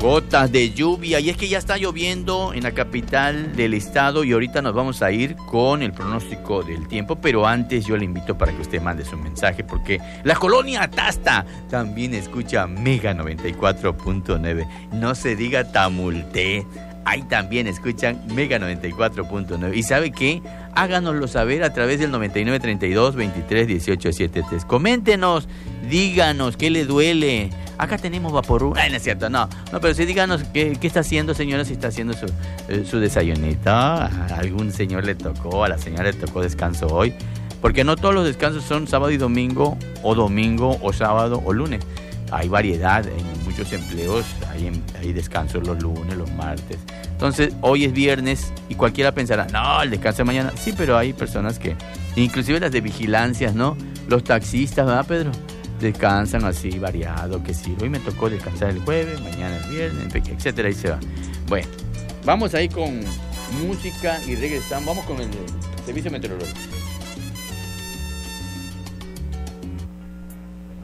Gotas de lluvia, y es que ya está lloviendo en la capital del estado y ahorita nos vamos a ir con el pronóstico del tiempo, pero antes yo le invito para que usted mande su mensaje porque la colonia Tasta también escucha Mega 94.9, no se diga Tamulté, ahí también escuchan Mega 94.9 y ¿sabe qué? Háganoslo saber a través del 9932-231873, coméntenos, díganos qué le duele. Acá tenemos Vaporú. Ay, no es cierto, no, pero sí díganos qué está haciendo, señora, si está haciendo su desayunito. A algún señor le tocó, a la señora le tocó descanso hoy. Porque no todos los descansos son sábado y domingo o sábado o lunes. Hay variedad en muchos empleos, hay descansos los lunes, los martes. Entonces, hoy es viernes y cualquiera pensará, no, el descanso de mañana. Sí, pero hay personas que, inclusive las de vigilancias, ¿no? Los taxistas, ¿verdad, Pedro? Descansan así, variado, que sí, hoy me tocó descansar el jueves, mañana el viernes, etcétera, y se va. Bueno, vamos ahí con música y regresamos, vamos con el servicio meteorológico.